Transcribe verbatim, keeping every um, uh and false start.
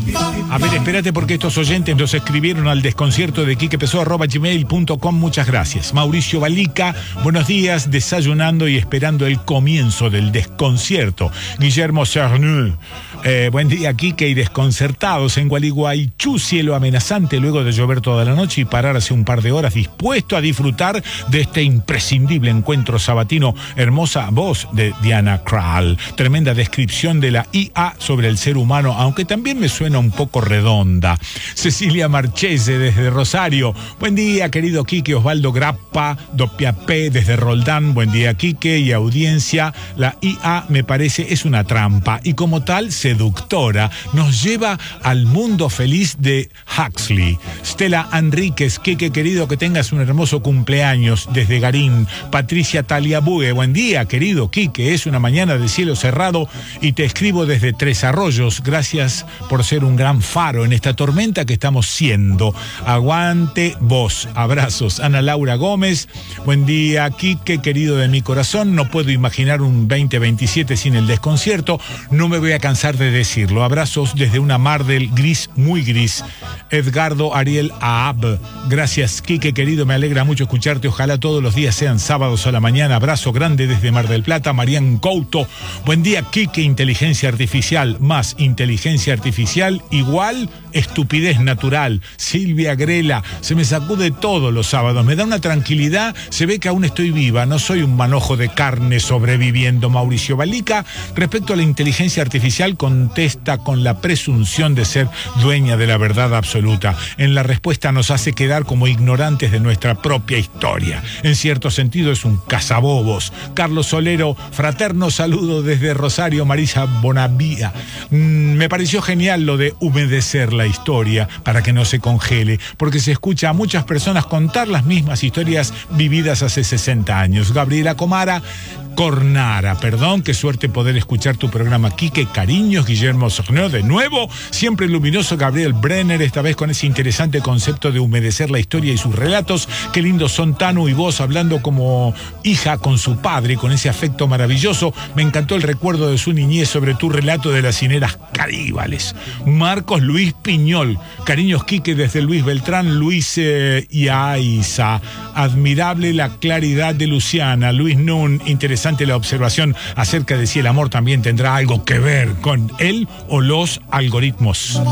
A ver, espérate porque estos oyentes nos escribieron al desconcierto de quique pessoa arroba gmail punto com. Muchas gracias. Mauricio Balica, buenos días, desayunando y esperando el comienzo del desconcierto. Guillermo Cerneux, eh, buen día, Quique, y desconcertados en Gualeguaychú, cielo amenazante luego de llover toda la noche y parar hace un par de horas, dispuesto a disfrutar de este imprescindible encuentro sabatino. Hermosa voz de Diana Krall. Tremenda descripción de la I A sobre el ser humano, aunque también me suena un poco redonda. Cecilia Marchese desde Rosario. Buen día, querido Quique. Osvaldo Grappa, Dopiapé desde Roldán. Buen día, Quique y audiencia. La I A me parece es una trampa y como tal seductora. Nos lleva al mundo feliz de Huxley. Stella Enríquez, Quique querido, que tengas un hermoso cumpleaños desde Garín. Patricia Taliabue, buen día, querido Quique. Es una mañana de cielo cerrado y te escribo desde Tres Arroyos. Gracias por ser un gran faro en esta tormenta que estamos siendo. Aguante vos. Abrazos. Ana Laura Gómez. Buen día, Quique, querido de mi corazón. No puedo imaginar un veinte veintisiete sin el desconcierto. No me voy a cansar de decirlo. Abrazos desde una Mar del gris, muy gris. Edgardo Ariel Aab. Gracias, Quique, querido. Me alegra mucho escucharte. Ojalá todos los días sean sábados a la mañana. Abrazo grande desde Mar del Plata. Marian Couto. Buen día, Quique. Inteligencia artificial más inteligencia artificial igual estupidez natural. Silvia Grela, se me sacude todo los sábados, me da una tranquilidad, se ve que aún estoy viva, no soy un manojo de carne sobreviviendo. Mauricio Balica, respecto a la inteligencia artificial, contesta con la presunción de ser dueña de la verdad absoluta. En la respuesta nos hace quedar como ignorantes de nuestra propia historia. En cierto sentido es un cazabobos. Carlos Solero, fraterno saludo desde Rosario. Marisa Bonavía, mm, me pareció genial lo de humedecer la historia para que no se congele, porque se escucha a muchas personas contar las mismas historias vividas hace sesenta años. Gabriela Comara, Cornara, perdón, qué suerte poder escuchar tu programa, Quique. Cariños, Guillermo Cerneux, de nuevo, siempre luminoso. Gabriel Brenner, esta vez con ese interesante concepto de humedecer la historia y sus relatos. Qué lindos son Tanu y vos hablando como hija con su padre, con ese afecto maravilloso. Me encantó el recuerdo de su niñez sobre tu relato de las hineras caníbales. Marcos Luis Piñol, cariños, Quique, desde Luis Beltrán. Luis eh, Yaiza, admirable la claridad de Luciana. Luis Nun, interesante la observación acerca de si el amor también tendrá algo que ver con él o los algoritmos.